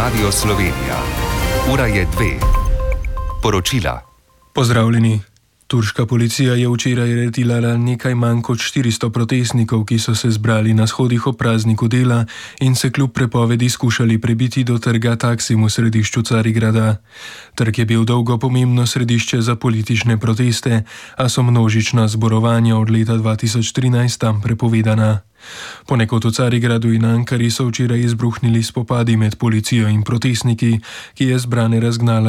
Radio Slovenija. Ura je 2. Poročila. Pozdravljeni. Turška policija je včeraj aretirala nekaj manj kot 400 protestnikov, ki so se zbrali na shodih ob prazniku dela in se kljub prepovedi skušali prebiti do trga Taksim v središču Carigrada. Trg je bil dolgo pomembno središče za politične proteste, a so množična zborovanja od leta 2013 tam prepovedana. Ponekod v Carigradu in Ankari so včeraj izbruhnili spopadi med policijo in protestniki, ki je zbrane razgnala